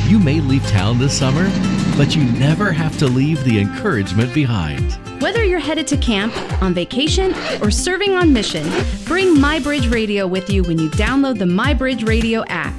You may leave town this summer, but you never have to leave the encouragement behind. Whether you're headed to camp, on vacation, or serving on mission, bring MyBridge Radio with you when you download the MyBridge Radio app.